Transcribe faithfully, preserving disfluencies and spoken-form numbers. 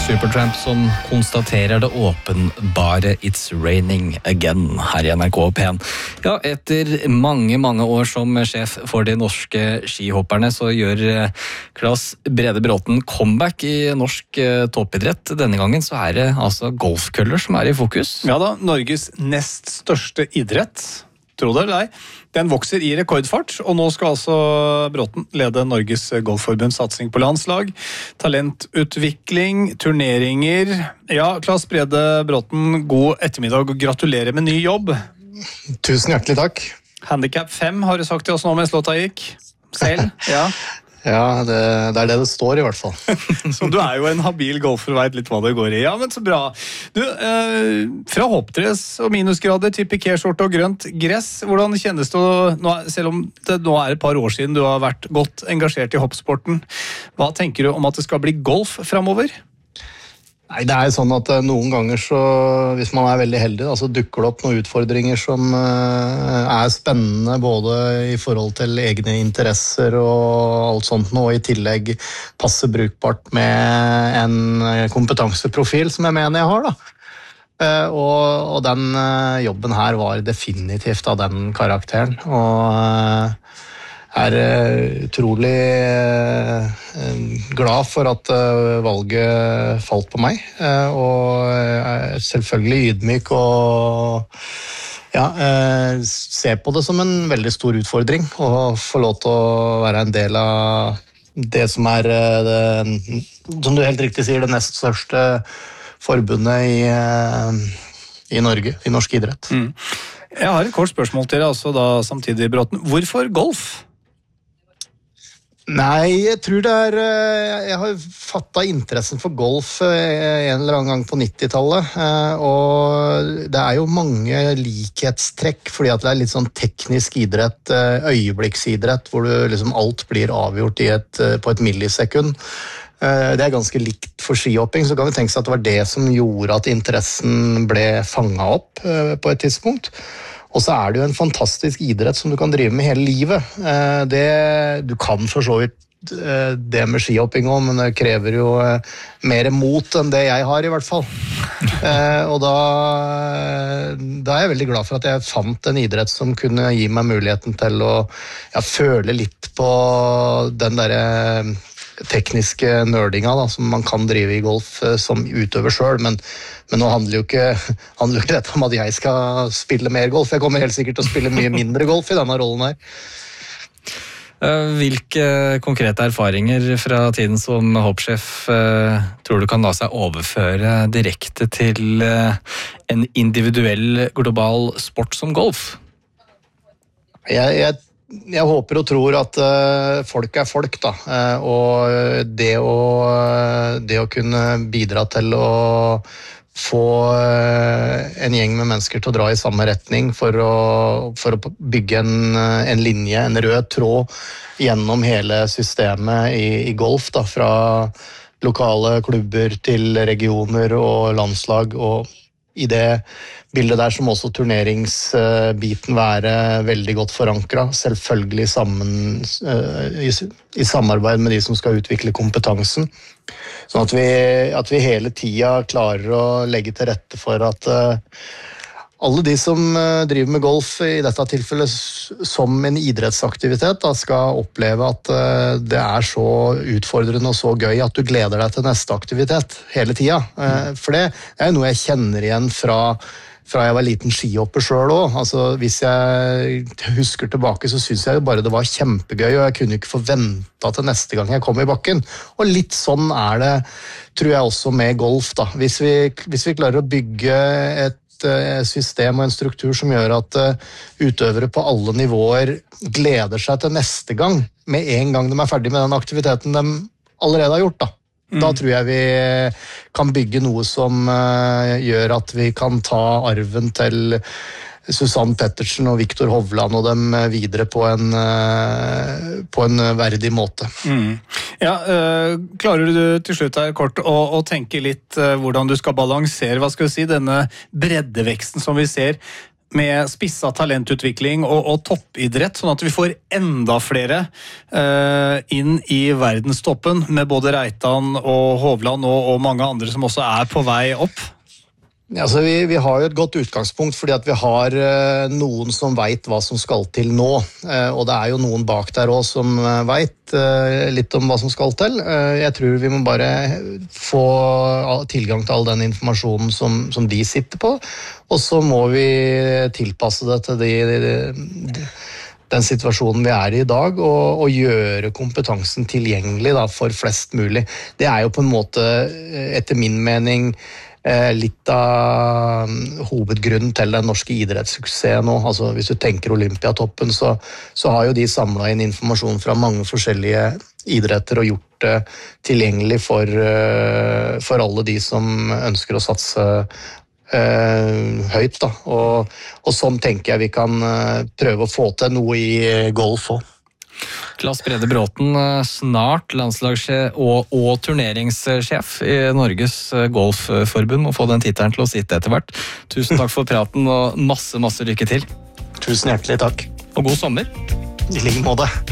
Supertramp som konstaterer det åpenbare It's raining again her i N R K P en. Ja, etter mange, mange år som sjef for de norske skihopperne, så gjør Klas Brede Bråten comeback i norsk toppidrett. Denne gangen så er det altså golfkøller som er i fokus. Ja da, Norges nest største idrett, tro det eller ei. Den vokser i rekordfart, og nå skal altså Bråten lede Norges Golfforbunds satsing på landslag, talentutvikling, turneringer. Ja, Klas Brede Bråten, god ettermiddag og gratulerer med ny jobb. Tusen hjertelig takk. Handicap fem har du sagt til oss nå mens låta gikk. Selv, ja. Ja, det, det er det det står i hvert fall. Så du er jo en habil golfer og vet litt hva det går i. Ja, men så bra. Du, eh, fra hoppdress og minusgrader til pikéskjorte og grønt gress, hvordan kjennes det, nå, selv om det nå er et par år siden du har vært godt engasjert i hoppsporten, hva tenker du om at det skal bli golf fremover? Nei, det er sånn at noen ganger så, hvis man er veldig heldig, da, så dukker det opp noen utfordringer som uh, er spennende både i forhold til egne interesser og alt sånt noe, og i tillegg passer brukbart med en kompetanseprofil som jeg mener jeg har da. Uh, og, og den uh, jobben her var definitivt av den karakteren, og uh, er utrolig glad for at valget falt på meg, og er selvfølgelig ydmyk og ja, ser på det som en veldig stor utfordring å få lov til å være en del av det som er det, som du helt riktig sier, det nest største forbundet i, i Norge, i norsk idrett. Mm. Jeg har et kort spørsmål til deg også da, samtidig, Bråten. Hvorfor golf? Nei, jeg tror det er jeg har fattet interessen for golf en eller annen gang på nittitallet, og det er jo mange likhetstrekk fordi at det er litt sånn teknisk idrett, øyeblikksidrett, hvor du liksom alt blir avgjort i et, på et millisekund. Det er ganske likt for skihopping, så kan vi tenke seg at det var det som gjorde at interessen ble fanget opp på et tidspunkt. Og så er det jo en fantastisk idrett som du kan drive med hele livet. Det, du kan for så vidt det med skihopping også, men det krever jo mer mot enn det jeg har i hvert fall. Og da, da er jeg veldig glad for at jeg fant en idrett som kunne gi meg muligheten til å ja, føle litt på den der tekniske nerdinga da, som man kan drive i golf som utøver selv, men, men nå handler jo ikke, handler jo ikke dette om at jeg skal spille mer golf. Jeg kommer helt sikkert til å spille mye mindre golf i denne rollen her. Hvilke konkrete erfaringer fra tiden som hoppsjef tror du kan la seg overføre direkte til en individuell global sport som golf? Jeg, jeg Jeg håper og tror at uh, folk er folk da, uh, og det å, uh, det å kunne bidra til å få uh, en gjeng med mennesker til å dra i samme retning for å, for å bygge en, en linje, en rød tråd gjennom hele systemet i, i golf, da, fra lokale klubber til regioner og landslag, og i det bildet der som også turneringsbiten være veldig godt forankret, selvfølgelig sammen, i, i samarbeid med de som skal utvikle kompetansen. Sånn at vi, at vi hele tiden klarer å legge til rette for at uh, alle de som driver med golf, i dette tilfellet som en idrettsaktivitet, da, skal oppleve at uh, det er så utfordrende og så gøy at du gleder deg til neste aktivitet hele tiden. Uh, for det er jo noe jeg kjenner igjen fra fra jeg var liten skihopper selv også. Altså, hvis jeg husker tilbake, så synes jeg jo bare det var kjempegøy, og jeg kunne ikke forvente til neste gang jeg kom i bakken. Og litt sånn er det, tror jeg også med golf da. Hvis vi, hvis vi klarer å bygge et system og en struktur som gjør at utøvere på alle nivåer gleder seg til neste gang, med en gang de er ferdig med den aktiviteten de allerede har gjort da. Da tror jeg vi kan bygge noe som uh, gjør at vi kan ta arven til Susanne Pettersen og Viktor Hovland og dem videre på en, uh, på en verdig måte. Mm. Ja, uh, klarer du til slutt her kort å, å tenke litt uh, hvordan du skal balansere, hva skal vi si, denne breddeveksten som vi ser med spissa talentutvikling og, og toppidrett, sånn at vi får enda flere uh, inn i verdenstoppen med både Reitan og Hovland og, og mange andre som også er på vei opp? Ja, altså vi, vi har jo et godt utgangspunkt fordi at vi har uh, noen som vet hva som skal til nå, uh, og det er jo noen bak der også som uh, vet uh, litt om hva som skal til. Uh, jeg tror vi må bare få tilgang til all den informasjonen som, som de sitter på, og så må vi tilpasse det til de, de, de, den situasjonen vi er i i dag, og, og gjøre kompetansen tilgjengelig da, for flest mulig. Det er jo på en måte, etter min mening, litt av hovedgrunnen til den norske idrettssuksessen nå. Altså, hvis du tenker Olympiatoppen, så, så har jo de samlet inn informasjon fra mange forskjellige idretter og gjort det tilgjengelig for, for alle de som ønsker å satse uh, høyt. Da. Og, og sånn tenker jeg vi kan prøve å få til noe i golf også. Klas Brede Bråten, snart landslagssjef og, og turneringssjef i Norges Golfforbund, må få den titelen til å sitte etter hvert. Tusen takk for praten og masse, masse lykke til. Tusen hjertelig takk. Og god sommer. I like måte.